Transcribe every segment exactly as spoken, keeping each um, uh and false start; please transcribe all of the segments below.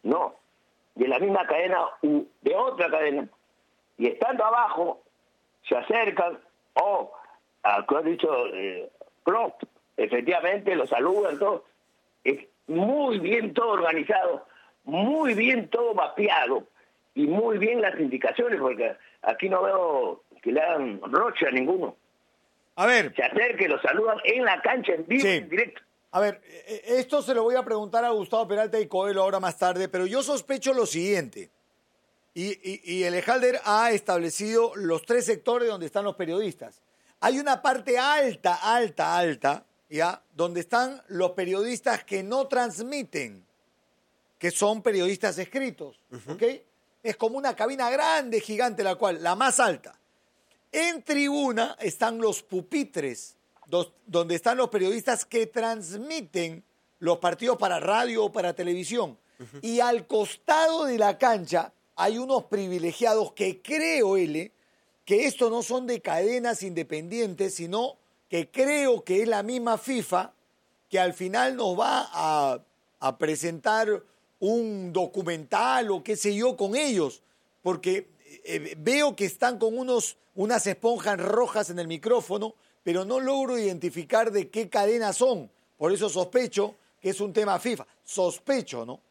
no, de la misma cadena u de otra cadena, y estando abajo, se acercan, o, oh, como ha dicho eh, Croft, efectivamente lo saludan, todo. Es muy bien todo organizado, muy bien todo mapeado, y muy bien las indicaciones, porque aquí no veo que le hagan roche a ninguno. A ver. Se acercan, lo saludan en la cancha, en vivo, sí. en directo. A ver, esto se lo voy a preguntar a Gustavo Peralta y Coelho ahora más tarde, pero yo sospecho lo siguiente. Y, y, y el Ejalder ha establecido los tres sectores donde están los periodistas. Hay una parte alta, alta, alta, ¿ya? Donde están los periodistas que no transmiten, que son periodistas escritos, uh-huh. ¿ok? Es como una cabina grande, gigante, la cual, la más alta. En tribuna están los pupitres, dos, donde están los periodistas que transmiten los partidos para radio o para televisión. Uh-huh. Y al costado de la cancha hay unos privilegiados que creo, L, que estos no son de cadenas independientes, sino que creo que es la misma FIFA que al final nos va a, a presentar un documental o qué sé yo con ellos, porque eh, veo que están con unos, unas esponjas rojas en el micrófono, pero no logro identificar de qué cadena son. Por eso sospecho que es un tema FIFA. Sospecho, ¿no?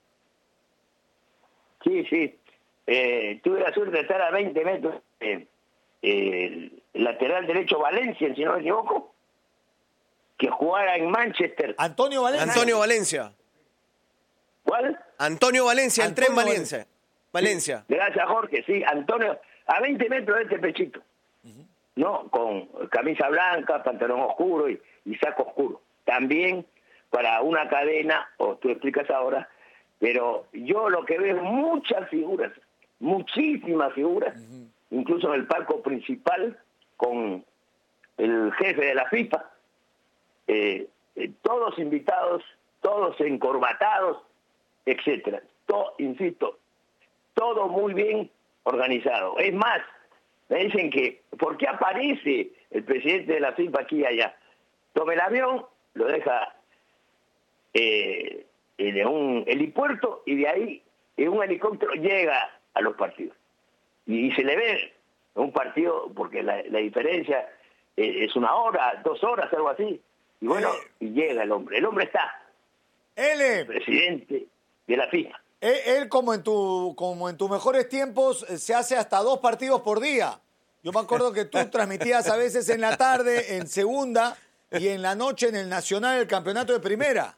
Sí, sí. Eh, tuve la suerte de estar a veinte metros. Eh, eh, el lateral derecho Valencia, si no me equivoco, que jugara en Manchester. Antonio Valencia. Antonio Valencia. ¿Cuál? Antonio Valencia, Antonio el tren Valencia. Valencia. Sí, gracias, Jorge. Sí, Antonio, a veinte metros de este pechito. Uh-huh. ¿No? Con camisa blanca, pantalón oscuro y, y saco oscuro. También para una cadena, o tú explicas ahora, pero yo lo que veo es muchas figuras, muchísimas figuras, uh-huh. incluso en el palco principal, con el jefe de la FIFA, eh, eh, todos invitados, todos encorbatados, etcétera. Todo, insisto, todo muy bien organizado. Es más, me dicen que, ¿por qué aparece el presidente de la FIFA aquí y allá? Toma el avión, lo deja eh, en un helipuerto y de ahí en un helicóptero llega a los partidos. Y, y se le ve un partido, porque la, la diferencia eh, es una hora, dos horas, algo así. Y bueno, eh, y llega el hombre. El hombre está. Él es presidente de la FIFA. Él, él como en tu como en tus mejores tiempos, se hace hasta dos partidos por día. Yo me acuerdo que tú transmitías a veces en la tarde, en segunda, y en la noche en el Nacional, el campeonato de primera.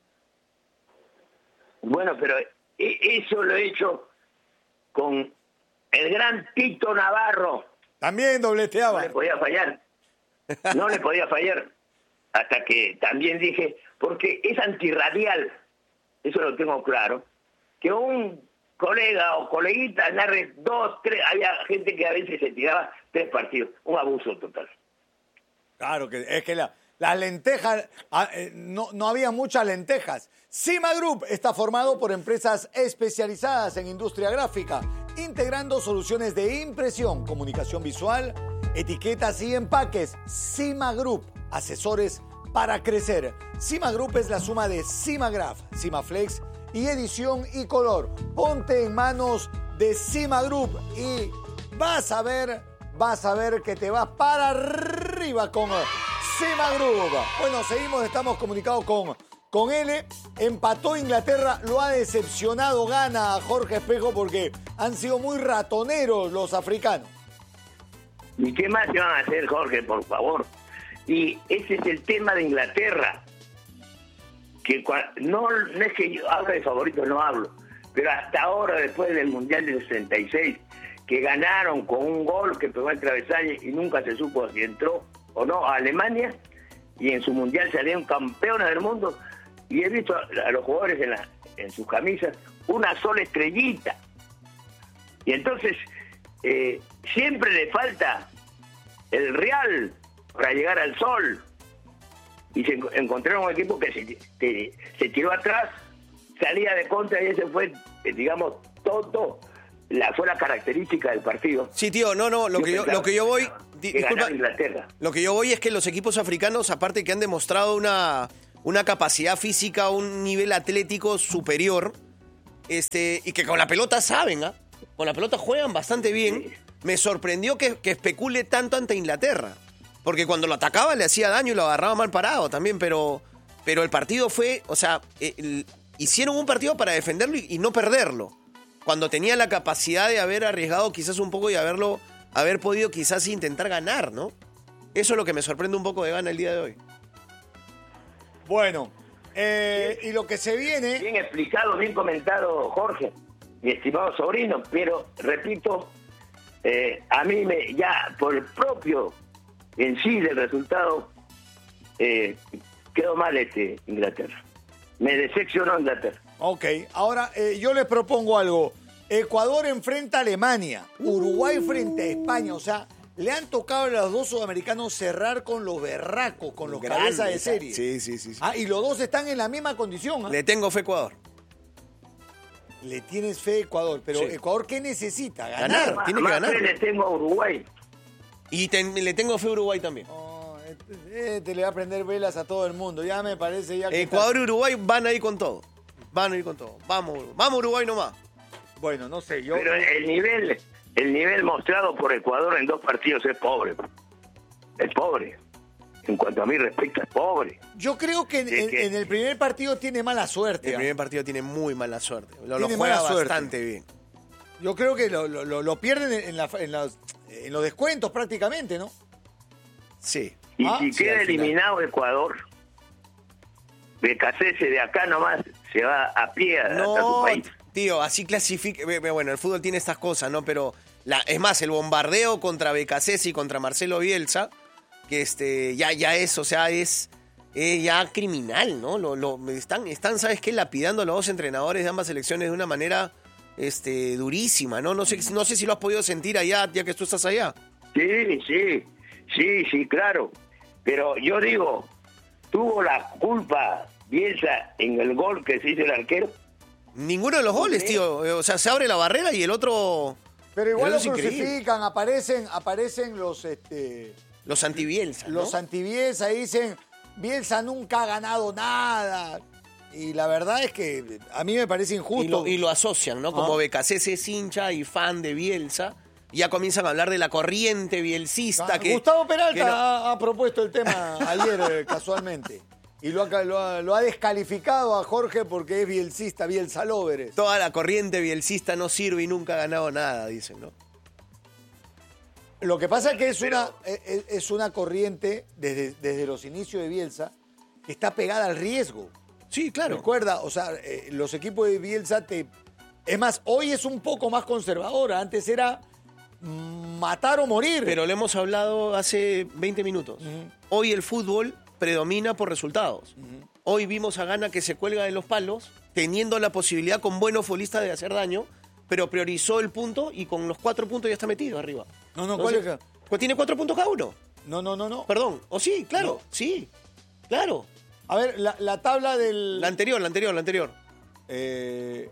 Bueno, pero eso lo he hecho con el gran Tito Navarro. También dobleteaba. No le podía fallar. No le podía fallar. Hasta que también dije, porque es antirradial, eso lo tengo claro, que un colega o coleguita narre dos, tres, había gente que a veces se tiraba tres partidos, un abuso total. Claro, que es que la, las lentejas, eh, no, no había muchas lentejas. Cima Group está formado por empresas especializadas en industria gráfica, integrando soluciones de impresión, comunicación visual, etiquetas y empaques. Cima Group, asesores para crecer. Cima Group es la suma de Cimagraph, Cimaflex y edición y color. Ponte en manos de Cima Group y vas a ver, vas a ver que te vas para arriba con Cima Group. Bueno, seguimos, estamos comunicados con, con L. Empató Inglaterra, lo ha decepcionado, gana a Jorge Espejo porque han sido muy ratoneros los africanos. ¿Y qué más se van a hacer, Jorge, por favor? Y ese es el tema de Inglaterra. Que no, no es que yo hable de favoritos, no hablo, pero hasta ahora, después del Mundial del sesenta y seis, que ganaron con un gol que pegó el travesaño y nunca se supo si entró o no a Alemania, y en su Mundial salieron campeones del mundo, y he visto a los jugadores en, la, en sus camisas una sola estrellita. Y entonces, eh, siempre le falta el Real para llegar al sol. Y se encontraron un equipo que se, que se tiró atrás, salía de contra y ese fue, digamos, todo, la, fue la característica del partido. Sí, tío, no, no, lo, que yo, lo que yo voy... Que disculpa, Inglaterra. Lo que yo voy es que los equipos africanos, aparte que han demostrado una, una capacidad física, un nivel atlético superior, este, y que con la pelota saben, ¿ah? Con la pelota juegan bastante bien. Me sorprendió que, que especule tanto ante Inglaterra. Porque cuando lo atacaba le hacía daño y lo agarraba mal parado también, pero, pero el partido fue, o sea, el, hicieron un partido para defenderlo y, y no perderlo. Cuando tenía la capacidad de haber arriesgado quizás un poco y haberlo, haber podido quizás intentar ganar, ¿no? Eso es lo que me sorprende un poco de Ghana el día de hoy. Bueno, eh, y lo que se viene... Bien explicado, bien comentado, Jorge, mi estimado sobrino, pero, repito, eh, a mí me ya por el propio en sí del resultado eh, quedó mal este Inglaterra. Me decepcionó Inglaterra. Ok, ahora eh, yo les propongo algo. Ecuador enfrenta a Alemania, Uruguay frente a España, o sea, le han tocado a los dos sudamericanos cerrar con los berracos, con los Grandes, cabezas de serie. Sí, sí, sí. sí. Ah, y los dos están en la misma condición. ¿Ah? Le tengo fe a Ecuador. Le tienes fe a Ecuador, pero Sí. Ecuador, ¿qué necesita? Ganar. Ganar. Más, Tiene que más ganar. fe le tengo a Uruguay. Y ten- le tengo fe a Uruguay también. Oh, este, este le va a prender velas a todo el mundo, ya me parece ya que Ecuador está- y Uruguay van a ir con todo. Van a ir con todo. Vamos, vamos Uruguay nomás. Bueno, no sé, yo... Pero el nivel, el nivel mostrado por Ecuador en dos partidos es pobre. Es pobre. En cuanto a mí respecta, es pobre. Yo creo que en, Es en- que- en el primer partido tiene mala suerte. El ¿ah? primer partido tiene muy mala suerte. Lo, lo Tiene juega mala suerte. bastante bien. Yo creo que lo, lo- lo- lo pierden en, la- en las- en los descuentos prácticamente, ¿no? Sí. Y Ah, si sí, queda al final. eliminado Ecuador, Becasese de acá nomás se va a pie hasta su No, país. tío, así clasifica. ve- ve, Bueno, el fútbol tiene estas cosas, ¿no? Pero la, es más, el bombardeo contra Becasese y contra Marcelo Bielsa, que este ya, ya es, o sea, es, es ya criminal, ¿no? Lo, lo, están, están, ¿sabes qué? Lapidando a los dos entrenadores de ambas selecciones de una manera este, durísima, ¿no? No sé, no sé si lo has podido sentir allá, ya que tú estás allá. Sí, sí, sí, sí, claro. Pero yo digo, ¿tuvo la culpa Bielsa en el gol que se hizo el arquero? Ninguno de los goles, tío. O sea, se abre la barrera y el otro... Pero igual el lo otro es increíble. crucifican, aparecen, aparecen los este Los anti-Bielsa, ¿no? los anti-Bielsa y dicen, Bielsa nunca ha ganado nada. Y la verdad es que a mí me parece injusto. Y lo, y lo asocian, ¿no? Como Ah. Becasese es hincha y fan de Bielsa. Ya comienzan a hablar de la corriente bielcista. Ah, que, Gustavo Peralta que no- ha, ha propuesto el tema ayer eh, casualmente. Y lo ha, lo, ha, lo ha descalificado a Jorge porque es bielcista, Bielsa lovers. toda la corriente bielcista no sirve y nunca ha ganado nada, dicen, ¿no? Lo que pasa es que es una, es, es una corriente desde, desde los inicios de Bielsa que está pegada al riesgo. Sí, claro. Recuerda, o sea, eh, los equipos de Bielsa te... Es más, hoy es un poco más conservadora. Antes era mm, matar o morir. Pero lo hemos hablado hace veinte minutos. Ujú. Hoy el fútbol predomina por resultados. Ujú. Hoy vimos a Ghana que se cuelga de los palos, teniendo la posibilidad con buenos futbolistas de hacer daño, pero priorizó el punto y con los cuatro puntos ya está metido arriba. No, no, ¿cuál es Entonces, que- pues tiene cuatro puntos cada uno. No, no, no, no. Perdón. O sí, claro. No. Sí. Claro. A ver, la, la tabla del... La anterior, la anterior, la anterior. Eh,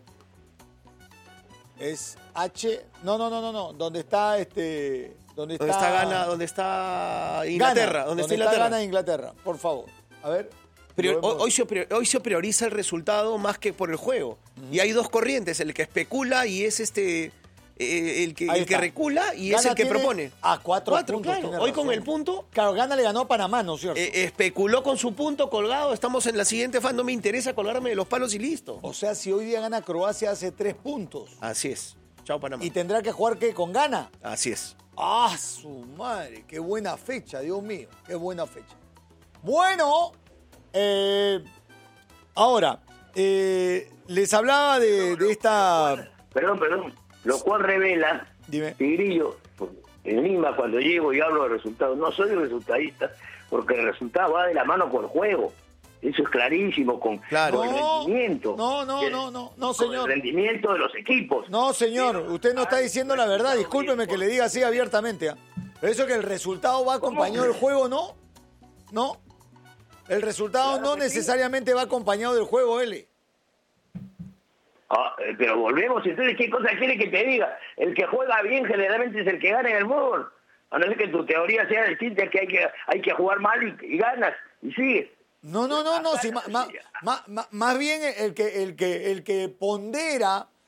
es H... No, no, no, no, no. ¿Dónde está este... ¿Dónde está, ¿Dónde está Ghana? ¿Dónde está Inglaterra? Ghana, ¿Dónde está ¿Dónde Inglaterra? Ghana e Inglaterra? Por favor. A ver. Prior- lo vemos. hoy, se, prior- hoy se prioriza el resultado más que por el juego. Y hay dos corrientes, el que especula y es este eh, el, que, Ahí el que está. recula y Ghana es el que tiene propone. a cuatro puntos, claro. tiene Hoy con razón. el punto Claro, Ghana le ganó a Panamá, ¿no es cierto? eh, especuló con su punto colgado. Estamos en la siguiente fan, no me interesa colgarme de los palos y listo. O sea, si hoy día gana Croacia hace tres puntos. Así es. Chao Panamá. Y tendrá que jugar, ¿qué? Con Ghana. Así es. ¡Ah, su madre! ¡Qué buena fecha, Dios mío! ¡Qué buena fecha! Bueno, eh, ahora, eh, les hablaba de, de esta... Perdón, perdón. Lo cual revela, Dime. Tigrillo, en Lima cuando llego y hablo de resultados, no soy resultadista, porque el resultado va de la mano con el juego. Eso es clarísimo, con, Claro. con el No, rendimiento. no, no, Que- no, no, no, con señor. el rendimiento de los equipos. No, señor, usted no está diciendo la verdad. Discúlpeme que le diga así abiertamente. ¿ah? Pero eso que el resultado va acompañado del juego, ¿no? No. El resultado Claro no que sí. necesariamente va acompañado del juego, L. Ah, eh, pero volvemos, entonces, ¿qué cosa quiere que te diga? El que juega bien generalmente es el que gana en el fútbol. A no ser que tu teoría sea distinta, que hay que, hay que jugar mal y, y ganas, y sigues. No, no, no, no. Si, ma- ma- ma- ma- más bien el que, el, que, el que pondera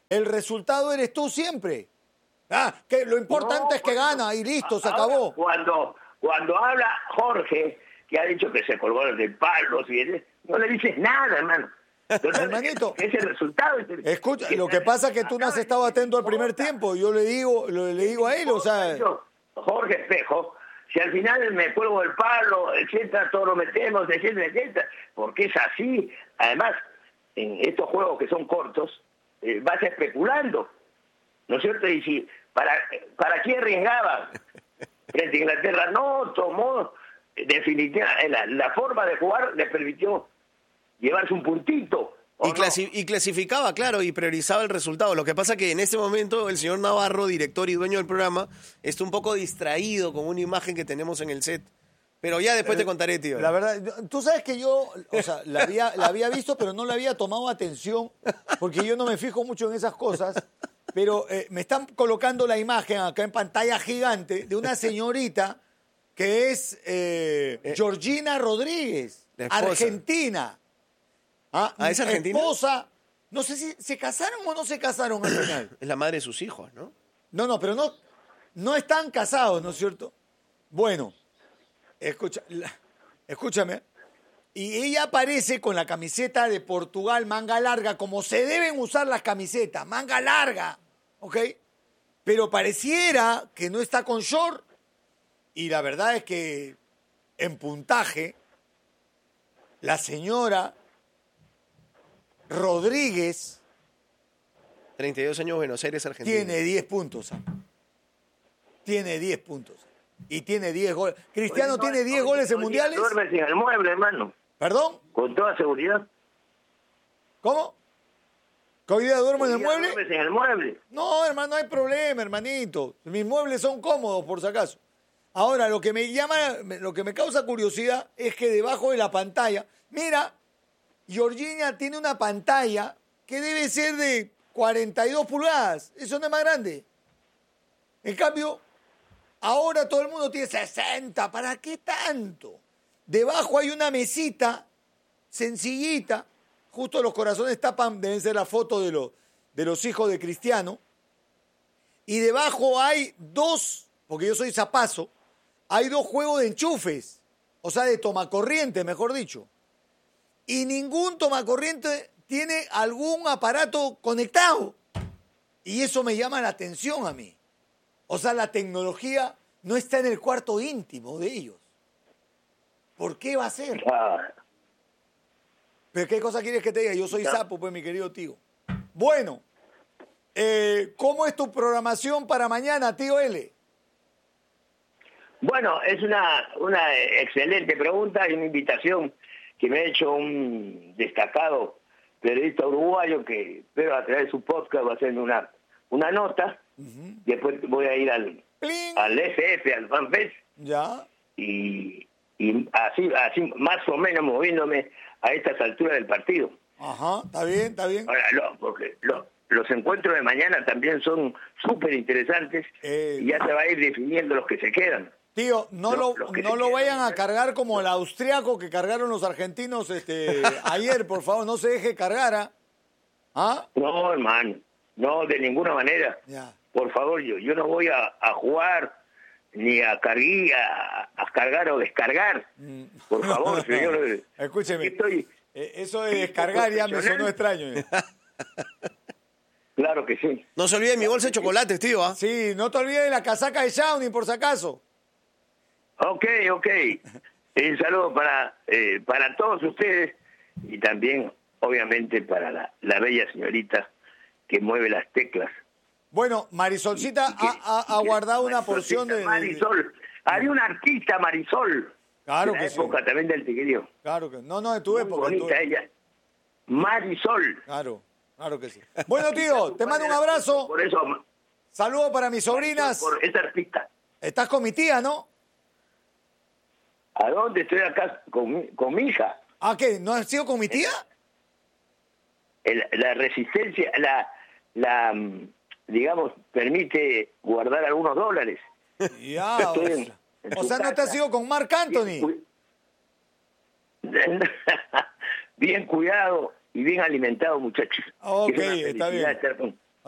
El resultado eres tú siempre. Ah, que lo importante No, es que bueno, gana y listo, se ahora, acabó. Cuando, cuando habla Jorge, que ha dicho que se colgó del palo, si es- no le dices nada, hermano. Entonces, Hermanito, ese resultado. Es el- Escucha, lo que pasa es que tú no has estado atento al primer tiempo. Yo le digo, lo- le digo a él, o sea, Jorge Espejo, si al final me cuelgo del palo, etcétera, todo lo metemos, etcétera, etcétera, porque es así. Además, en estos juegos que son cortos, eh, vas especulando, ¿no es cierto? Y si, ¿para, para qué arriesgaba? Frente a Inglaterra, no, tomó, definitivamente, la, la forma de jugar le permitió llevarse un puntito. Y, no? clasi y clasificaba, claro, y priorizaba el resultado. Lo que pasa que en este momento el señor Navarro, director y dueño del programa, está un poco distraído con una imagen que tenemos en el set. Pero ya después te contaré, tío. la verdad, tú sabes que yo, o sea, la había, la había visto, pero no le había tomado atención, porque yo no me fijo mucho en esas cosas. Pero eh, me están colocando la imagen acá en pantalla gigante de una señorita que es eh, Georgina Rodríguez, La esposa. argentina. Ah, Ah, ¿es argentina? Esposa. No sé si se casaron o no se casaron al final. Es la madre de sus hijos, ¿no? No, no, pero no, no están casados, ¿no es cierto? Bueno, escucha, la- escúchame. Y ella aparece con la camiseta de Portugal, manga larga, como se deben usar las camisetas, manga larga, ¿ok? Pero pareciera que no está con short. Y la verdad es que en puntaje, la señora Rodríguez treinta y dos años, Buenos Aires, Argentina. tiene diez puntos. ¿ah? Tiene diez puntos. Y tiene diez goles. Cristiano Oye, tiene diez oye, goles en oye, mundiales. Duermes en el mueble, hermano, ¿Perdón? con toda seguridad. ¿Cómo? ¿Que hoy día duermo en el Hoy día mueble? Duermes en el mueble. No, hermano, no hay problema, hermanito. Mis muebles son cómodos, por si acaso. Ahora, lo que me llama, lo que me causa curiosidad es que debajo de la pantalla, mira, Georgina tiene una pantalla que debe ser de cuarenta y dos pulgadas. Eso no es más grande. En cambio, ahora todo el mundo tiene sesenta. ¿Para qué tanto? Debajo hay una mesita sencillita. Justo los corazones tapan, deben ser la foto de, los de los hijos de Cristiano. Y debajo hay dos, porque yo soy zapazo, hay dos juegos de enchufes. O sea, de tomacorriente, mejor dicho. Y ningún tomacorriente tiene algún aparato conectado. Y eso me llama la atención a mí. O sea, la tecnología no está en el cuarto íntimo de ellos. ¿Por qué va a ser? Ah, ¿Pero qué cosa quieres que te diga? Yo soy Ya. sapo, pues, mi querido tío. Bueno, eh, ¿cómo es tu programación para mañana, tío L? Bueno, es una, una excelente pregunta y una invitación que me ha hecho un destacado periodista uruguayo que espero a través de su podcast va a hacer una, una nota. Después voy a ir al, ¡Pling! al F F, al FanFest, Ya. y, y así, así más o menos moviéndome a estas alturas del partido. Ajá, está bien, está bien. Ahora, lo- porque lo- los encuentros de mañana también son súper interesantes Eh, y ya se va a ir definiendo los que se quedan. Tío, no, No, lo, los que no se lo quedan. vayan a cargar como el austriaco que cargaron los argentinos este, ayer, por favor, no se deje cargar, ¿ah? ¿Ah? No, hermano, no, de ninguna manera. Ya. Por favor, yo, yo no voy a, a jugar ni a, cargui- a, a cargar o descargar. Por favor, señor. Escúcheme, Estoy, eh, eso de descargar ya me sonó extraño. eh. claro que sí. No se olvide mi bolsa de chocolates, tío. ¿ah? Sí, no te olvides de la casaca de Shawnee, por si acaso. Ok, ok. Un saludo para, eh, para todos ustedes y también, obviamente, para la, la bella señorita que mueve las teclas. Bueno, Marisolcita Y que- ha, ha- ha y que- guardado una Marisol, porción de... de- Marisol. Había una artista, Marisol. Claro de la que sí. época también del tigrillo. Claro que no, no, de tu Muy época. de tu bonita época. ella. Marisol. Claro, claro que sí. Bueno, tío, te mando un abrazo. Por eso, Saludos para mis sobrinas. por esa artista. Estás con mi tía, ¿no? ¿A dónde estoy acá con, mi- con mi hija? ¿Ah, qué? ¿No has sido con mi tía? El- la resistencia, la, la, mm, digamos, permite guardar algunos dólares. Ya, o Estoy en- sea, en o tu sea, no te casa. has ido con Marc Anthony. Bien, cu- bien cuidado y bien alimentado, muchachos. Ok, Es una está felicidad bien. estar con,